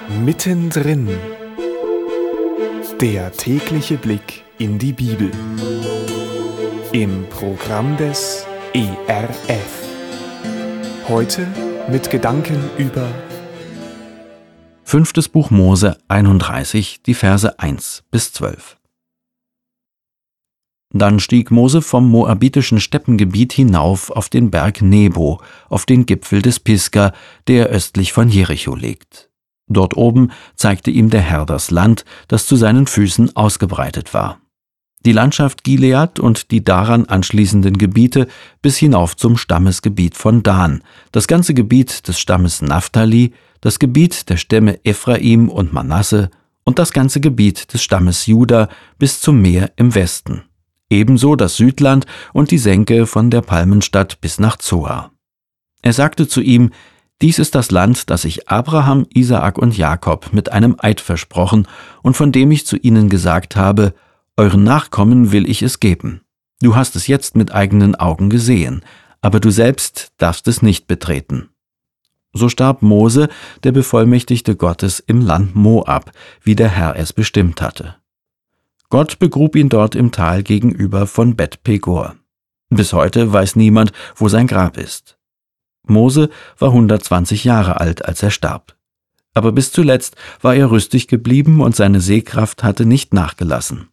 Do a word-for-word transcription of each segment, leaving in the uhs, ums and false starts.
Mittendrin. Der tägliche Blick in die Bibel. Im Programm des E R F. Heute mit Gedanken über Fünftes Buch Mose einunddreißig, die Verse eins bis zwölf. Dann stieg Mose vom moabitischen Steppengebiet hinauf auf den Berg Nebo, auf den Gipfel des Pisga, der östlich von Jericho liegt. Dort oben zeigte ihm der Herr das Land, das zu seinen Füßen ausgebreitet war. Die Landschaft Gilead und die daran anschließenden Gebiete bis hinauf zum Stammesgebiet von Dan, das ganze Gebiet des Stammes Naphtali, das Gebiet der Stämme Ephraim und Manasse und das ganze Gebiet des Stammes Juda bis zum Meer im Westen. Ebenso das Südland und die Senke von der Palmenstadt bis nach Zoar. Er sagte zu ihm: Dies ist das Land, das ich Abraham, Isaak und Jakob mit einem Eid versprochen und von dem ich zu ihnen gesagt habe: Euren Nachkommen will ich es geben. Du hast es jetzt mit eigenen Augen gesehen, aber du selbst darfst es nicht betreten. So starb Mose, der Bevollmächtigte Gottes, im Land Moab, wie der Herr es bestimmt hatte. Gott begrub ihn dort im Tal gegenüber von Bet Pegor. Bis heute weiß niemand, wo sein Grab ist. Mose war hundertzwanzig Jahre alt, als er starb. Aber bis zuletzt war er rüstig geblieben und seine Sehkraft hatte nicht nachgelassen.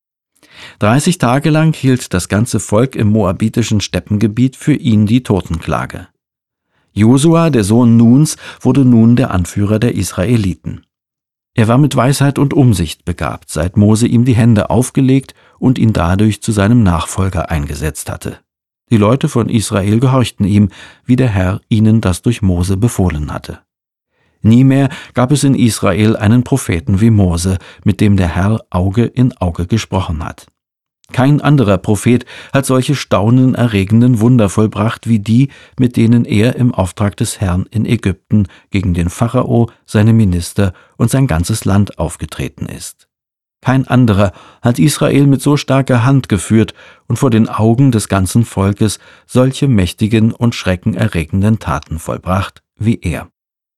Dreißig Tage lang hielt das ganze Volk im moabitischen Steppengebiet für ihn die Totenklage. Josua, der Sohn Nuns, wurde nun der Anführer der Israeliten. Er war mit Weisheit und Umsicht begabt, seit Mose ihm die Hände aufgelegt und ihn dadurch zu seinem Nachfolger eingesetzt hatte. Die Leute von Israel gehorchten ihm, wie der Herr ihnen das durch Mose befohlen hatte. Nie mehr gab es in Israel einen Propheten wie Mose, mit dem der Herr Auge in Auge gesprochen hat. Kein anderer Prophet hat solche staunenerregenden Wunder vollbracht wie die, mit denen er im Auftrag des Herrn in Ägypten gegen den Pharao, seine Minister und sein ganzes Land aufgetreten ist. Kein anderer hat Israel mit so starker Hand geführt und vor den Augen des ganzen Volkes solche mächtigen und schreckenerregenden Taten vollbracht wie er.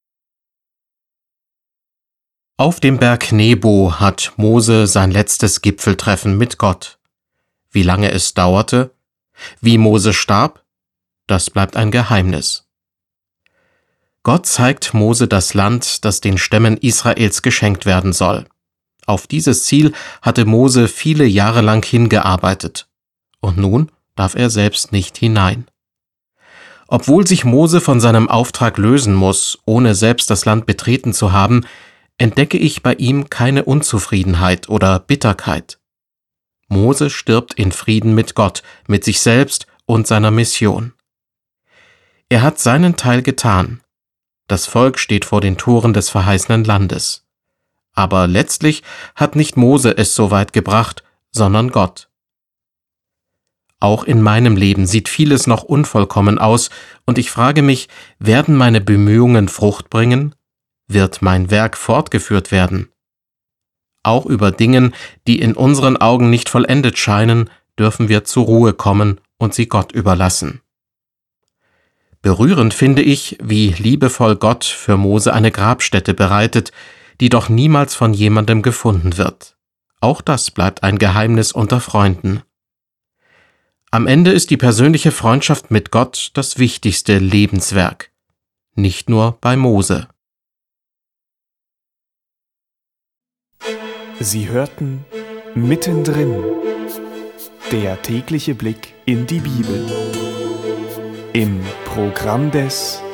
Auf dem Berg Nebo hat Mose sein letztes Gipfeltreffen mit Gott. Wie lange es dauerte, wie Mose starb, das bleibt ein Geheimnis. Gott zeigt Mose das Land, das den Stämmen Israels geschenkt werden soll. Auf dieses Ziel hatte Mose viele Jahre lang hingearbeitet. Und nun darf er selbst nicht hinein. Obwohl sich Mose von seinem Auftrag lösen muss, ohne selbst das Land betreten zu haben, entdecke ich bei ihm keine Unzufriedenheit oder Bitterkeit. Mose stirbt in Frieden mit Gott, mit sich selbst und seiner Mission. Er hat seinen Teil getan. Das Volk steht vor den Toren des verheißenen Landes. Aber letztlich hat nicht Mose es so weit gebracht, sondern Gott. Auch in meinem Leben sieht vieles noch unvollkommen aus, und ich frage mich, werden meine Bemühungen Frucht bringen? Wird mein Werk fortgeführt werden? Auch über Dingen, die in unseren Augen nicht vollendet scheinen, dürfen wir zur Ruhe kommen und sie Gott überlassen. Berührend finde ich, wie liebevoll Gott für Mose eine Grabstätte bereitet, die doch niemals von jemandem gefunden wird. Auch das bleibt ein Geheimnis unter Freunden. Am Ende ist die persönliche Freundschaft mit Gott das wichtigste Lebenswerk. Nicht nur bei Mose. Sie hörten Mittendrin. Der tägliche Blick in die Bibel. Im Programm des